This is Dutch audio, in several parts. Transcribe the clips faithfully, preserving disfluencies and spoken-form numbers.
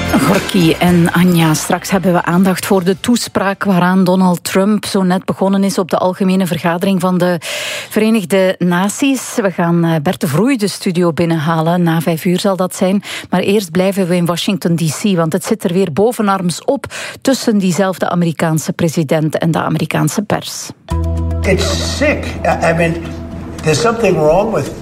Gorky en Anja, straks hebben we aandacht voor de toespraak waaraan Donald Trump zo net begonnen is op de algemene vergadering van de Verenigde Naties. We gaan Bert de Vroei de studio binnenhalen. Na vijf uur zal dat zijn. Maar eerst blijven we in Washington D C, want het zit er weer bovenarms op tussen diezelfde Amerikaanse president en de Amerikaanse pers. It's sick. I mean, there's something wrong with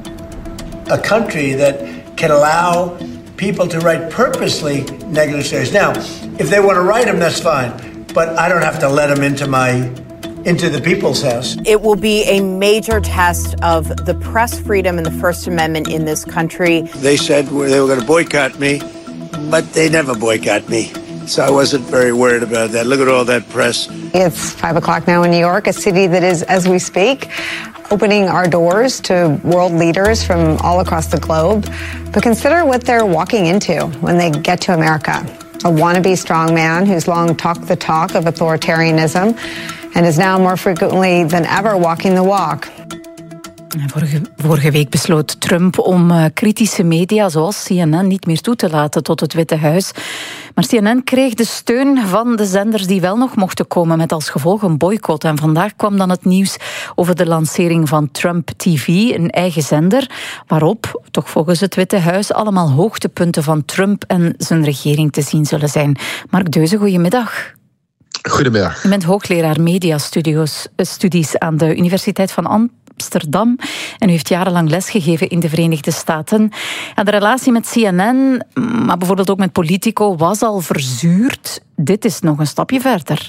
a country that can allow people to write purposely negative stories. Now, if they want to write them, that's fine. But I don't have to let them into my, into the people's house. It will be a major test of the press freedom and the First Amendment in this country. They said they were going to boycott me, but they never boycott me. So I wasn't very worried about that. Look at all that press. It's five o'clock now in New York, a city that is, as we speak, opening our doors to world leaders from all across the globe. But consider what they're walking into when they get to America. A wannabe strongman who's long talked the talk of authoritarianism and is now more frequently than ever walking the walk. Vorige, vorige week besloot Trump om uh, kritische media zoals C N N niet meer toe te laten tot het Witte Huis. Maar C N N kreeg de steun van de zenders die wel nog mochten komen, met als gevolg een boycott. En vandaag kwam dan het nieuws over de lancering van Trump T V, een eigen zender, waarop, toch volgens het Witte Huis, allemaal hoogtepunten van Trump en zijn regering te zien zullen zijn. Mark Deuze, goedemiddag. Goedemiddag. U bent hoogleraar mediastudies aan de Universiteit van Amsterdam en u heeft jarenlang lesgegeven in de Verenigde Staten. En de relatie met C N N, maar bijvoorbeeld ook met Politico, was al verzuurd. Dit is nog een stapje verder.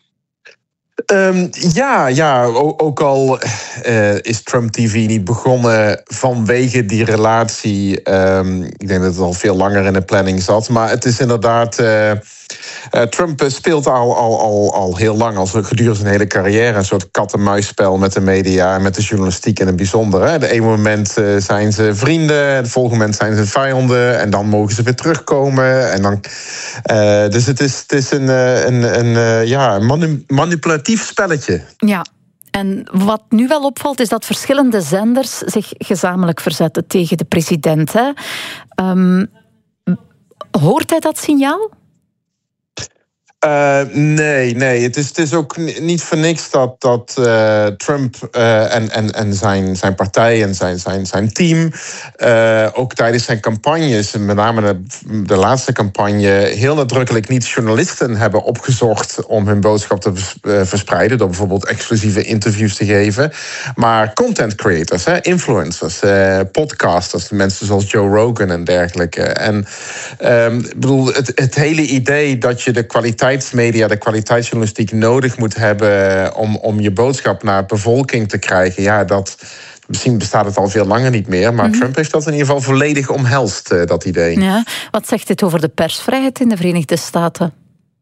Um, ja, ja, ook al uh, is Trump T V niet begonnen vanwege die relatie. Um, ik denk dat het al veel langer in de planning zat. Maar het is inderdaad... Uh, Uh, Trump speelt al, al, al, al heel lang, als gedurende zijn hele carrière, een soort kat-en-muisspel met de media en met de journalistiek in het bijzonder. Hè. De ene moment uh, zijn ze vrienden, het volgende moment zijn ze vijanden en dan mogen ze weer terugkomen. En dan, uh, dus het is, het is een, een, een, een ja, manu- manipulatief spelletje. Ja. En wat nu wel opvalt, is dat verschillende zenders zich gezamenlijk verzetten tegen de president. Hè. Um, hoort hij dat signaal? Uh, nee, nee. Het is, het is ook niet voor niks dat, dat uh, Trump uh, en, en, en zijn, zijn partij en zijn, zijn, zijn team uh, ook tijdens zijn campagnes, met name de, de laatste campagne, heel nadrukkelijk niet journalisten hebben opgezocht om hun boodschap te verspreiden, door bijvoorbeeld exclusieve interviews te geven, maar content creators, hè, influencers, uh, podcasters, mensen zoals Joe Rogan en dergelijke. En um, bedoel, het, het hele idee dat je de kwaliteit media, de kwaliteitsjournalistiek nodig moet hebben om, om je boodschap naar de bevolking te krijgen. Ja, dat, misschien bestaat het al veel langer niet meer, maar mm-hmm. Trump heeft dat in ieder geval volledig omhelst, dat idee. Ja, wat zegt dit over de persvrijheid in de Verenigde Staten?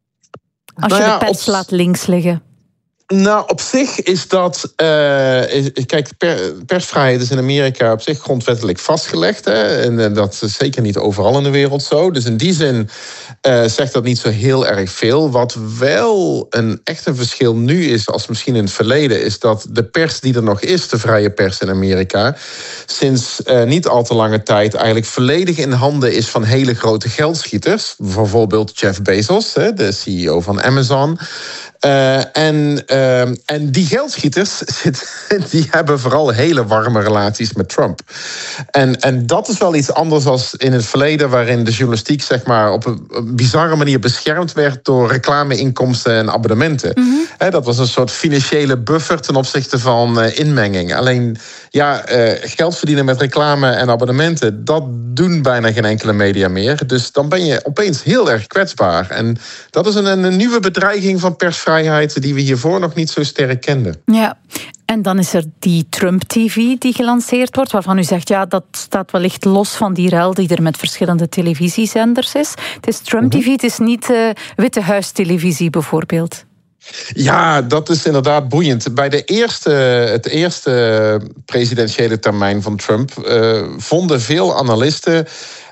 Als nou je ja, de pers op... laat links liggen. Nou, op zich is dat... Uh, is, kijk, per, persvrijheid is in Amerika op zich grondwettelijk vastgelegd. Hè, en, en dat is zeker niet overal in de wereld zo. Dus in die zin uh, zegt dat niet zo heel erg veel. Wat wel een echt een verschil nu is, als misschien in het verleden, is dat de pers die er nog is, de vrije pers in Amerika, sinds uh, niet al te lange tijd eigenlijk volledig in handen is van hele grote geldschieters. Bijvoorbeeld Jeff Bezos, hè, de C E O van Amazon. Uh, en, uh, en die geldschieters die hebben vooral hele warme relaties met Trump. En, en dat is wel iets anders dan in het verleden, waarin de journalistiek zeg maar, op een bizarre manier beschermd werd door reclameinkomsten en abonnementen. Mm-hmm. He, dat was een soort financiële buffer ten opzichte van uh, inmenging. Alleen ja, uh, geld verdienen met reclame en abonnementen, dat doen bijna geen enkele media meer. Dus dan ben je opeens heel erg kwetsbaar. En dat is een, een nieuwe bedreiging van persvrijheid die we hiervoor nog niet zo sterk kenden. Ja, en dan is er die Trump T V die gelanceerd wordt, waarvan u zegt, ja, dat staat wellicht los van die ruil die er met verschillende televisiezenders is. Het is Trump T V, het is niet uh, Witte Huis televisie bijvoorbeeld. Ja, dat is inderdaad boeiend. Bij de eerste, het eerste presidentiële termijn van Trump uh, vonden veel analisten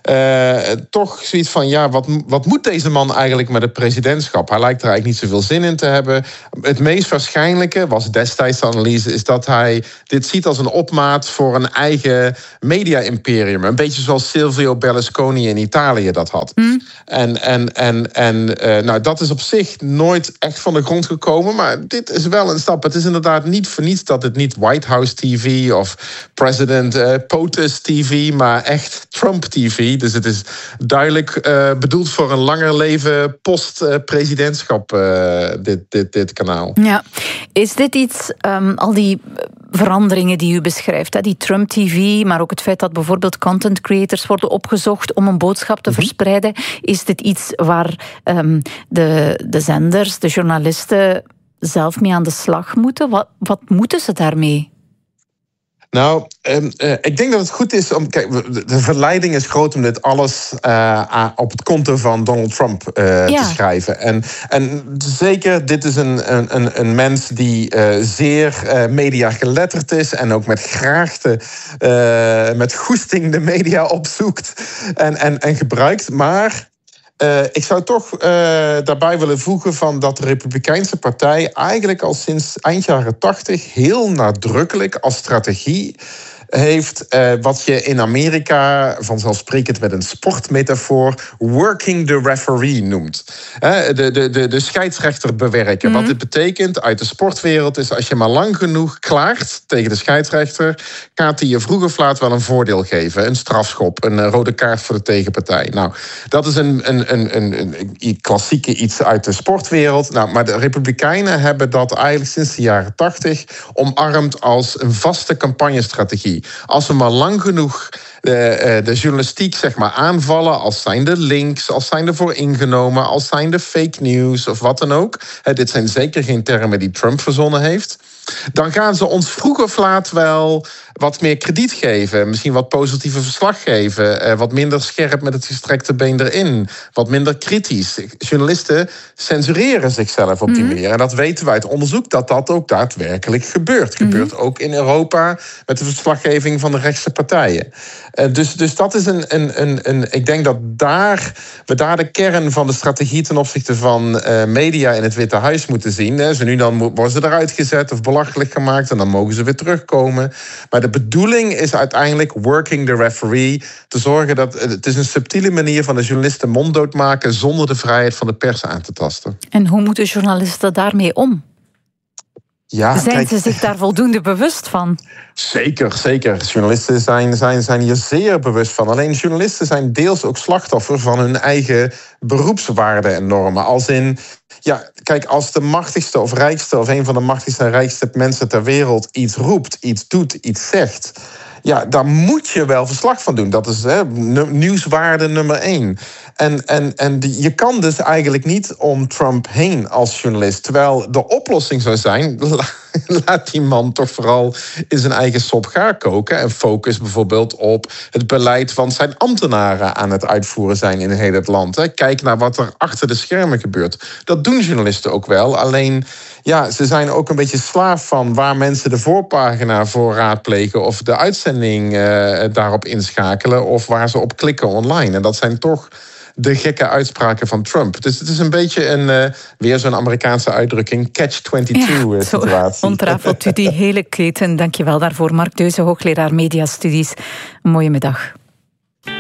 uh, toch zoiets van, ja, wat, wat moet deze man eigenlijk met het presidentschap? Hij lijkt er eigenlijk niet zoveel zin in te hebben. Het meest waarschijnlijke, was destijds de analyse, is dat hij dit ziet als een opmaat voor een eigen media-imperium. Een beetje zoals Silvio Berlusconi in Italië dat had. Mm. En, en, en, en uh, nou, dat is op zich nooit echt van de grond gekomen, maar dit is wel een stap. Het is inderdaad niet voor niets dat het niet White House T V of President uh, POTUS T V, maar echt Trump T V. Dus het is duidelijk uh, bedoeld voor een langer leven post-presidentschap, uh, dit, dit, dit kanaal. Ja. Is dit iets, um, al die veranderingen die u beschrijft, hè, die Trump T V, maar ook het feit dat bijvoorbeeld content creators worden opgezocht om een boodschap te mm-hmm. verspreiden, is dit iets waar um, de, de zenders, de journalisten zelf mee aan de slag moeten? Wat, wat moeten ze daarmee? Nou, uh, uh, ik denk dat het goed is om... Kijk, de verleiding is groot om dit alles uh, op het konto van Donald Trump uh, ja. te schrijven. En, en zeker, dit is een, een, een mens die uh, zeer uh, media geletterd is en ook met graagte, uh, met goesting de media opzoekt en, en, en gebruikt. Maar... Uh, ik zou toch uh, daarbij willen voegen van dat de Republikeinse Partij eigenlijk al sinds eind jaren tachtig heel nadrukkelijk als strategie heeft uh, wat je in Amerika, vanzelfsprekend met een sportmetafoor, working the referee noemt. Uh, de, de, de, de scheidsrechter bewerken. Mm-hmm. Wat dit betekent uit de sportwereld is, als je maar lang genoeg klaart tegen de scheidsrechter, gaat hij je vroeg of laat wel een voordeel geven. Een strafschop, een rode kaart voor de tegenpartij. Nou, dat is een, een, een, een, een klassieke iets uit de sportwereld. Nou, maar de Republikeinen hebben dat eigenlijk sinds de jaren tachtig omarmd als een vaste campagnestrategie. Als we maar lang genoeg de, de journalistiek zeg maar aanvallen, als zijn de links, als zijn de vooringenomen, als zijn de fake news of wat dan ook. Dit zijn zeker geen termen die Trump verzonnen heeft. Dan gaan ze ons vroeg of laat wel wat meer krediet geven. Misschien wat positieve verslag geven. Wat minder scherp met het gestrekte been erin. Wat minder kritisch. Journalisten censureren zichzelf op die mm-hmm. manier. En dat weten we uit onderzoek dat dat ook daadwerkelijk gebeurt. Het gebeurt mm-hmm. ook in Europa met de verslaggeving van de rechtse partijen. Dus, dus dat is een, een, een, een... Ik denk dat daar, we daar de kern van de strategie ten opzichte van uh, media in het Witte Huis moeten zien. Ze nu dan worden ze eruit gezet of belachelijk gemaakt en dan mogen ze weer terugkomen. Maar de bedoeling is uiteindelijk working the referee. Te zorgen dat het is een subtiele manier van de journalisten monddood maken zonder de vrijheid van de pers aan te tasten. En hoe moeten journalisten daarmee om? Ja, zijn kijk, ze zich daar voldoende bewust van? Zeker, zeker. Journalisten zijn, zijn, zijn hier zeer bewust van. Alleen journalisten zijn deels ook slachtoffer van hun eigen beroepswaarden en normen. Als in, ja, kijk, als de machtigste of rijkste of een van de machtigste en rijkste mensen ter wereld iets roept, iets doet, iets zegt, ja, daar moet je wel verslag van doen. Dat is hè, nieuwswaarde nummer één. En, en, en die, je kan dus eigenlijk niet om Trump heen als journalist. Terwijl de oplossing zou zijn, laat die man toch vooral in zijn eigen sop gaar koken. En focus bijvoorbeeld op het beleid van zijn ambtenaren aan het uitvoeren zijn in heel het land. Hè. Kijk naar wat er achter de schermen gebeurt. Dat doen journalisten ook wel. Alleen, ja, ze zijn ook een beetje slaaf van waar mensen de voorpagina voor raadplegen of de uitzending uh, daarop inschakelen of waar ze op klikken online. En dat zijn toch de gekke uitspraken van Trump. Dus het is een beetje een, uh, weer zo'n Amerikaanse uitdrukking, catch twenty-two situatie. Ja, zo ontrafelt u die hele keten. Dank je wel daarvoor, Mark Deuze, hoogleraar mediastudies. Een mooie middag.